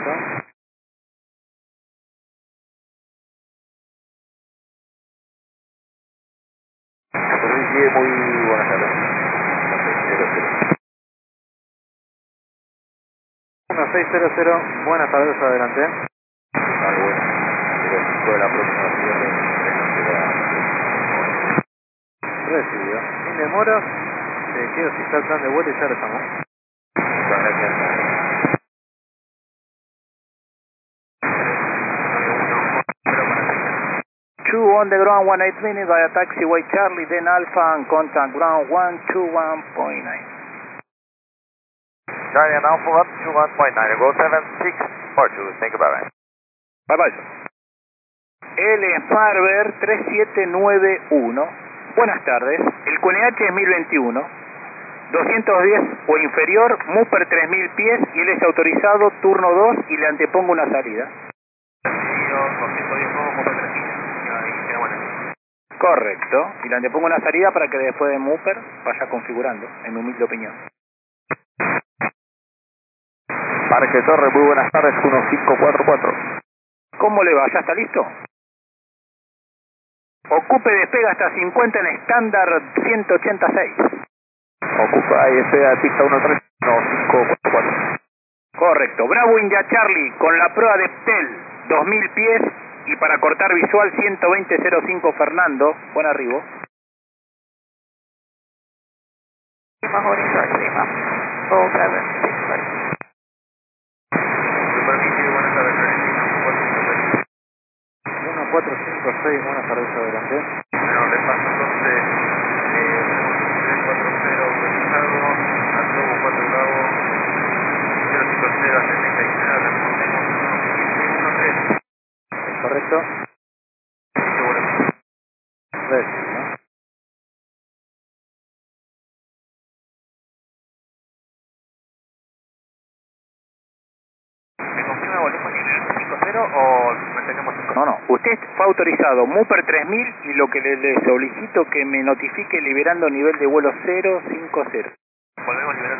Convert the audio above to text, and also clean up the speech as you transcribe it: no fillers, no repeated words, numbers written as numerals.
Superficie, muy buenas tardes. 1600, buenas tardes, adelante. Vale, bueno. Toda la aproximación recibido. Sin demoras, quiero si está el plan de vuelo y ya lo estamos. Muchas gracias. 2 on the ground, 18 minutes via taxiway Charlie, then Alpha and contact ground 121.9. Charlie and Alpha 121.9, go 7642, thank you, bye-bye. Bye bye. L Farber 3791. Buenas tardes. El QNH es 1021. 210 o inferior, Mupper 3000 pies y él es autorizado, turno 2 y le antepongo una salida. 210 Mupper 3000. Correcto. Y le antepongo una salida para que después de Mupper vaya configurando, en mi humilde opinión. Parque Torre, muy buenas tardes, 1544. ¿Cómo le va? ¿Ya está listo? Ocupe despega hasta 50 en estándar 186. Ocupa IFE a pista 131544. Correcto. Bravo India Charlie con la prueba de PTEL 2000 pies y para cortar visual 120.05 Fernando. Buen arribo. Superficie, buenas tardes, 1456, buenas tardes, adelante. Bueno, le paso entonces 340 autorizado, a Globo 4 Bravo, 050 a 76, respondemos 1713. ¿Correcto? Seguro. Recibo. ¿Me confirma volvemos a nivel 50 o mantenemos 5? No, no. Usted fue autorizado Mupper 3000 y lo que le solicito que me notifique liberando nivel de vuelo 050. Volvemos a liberar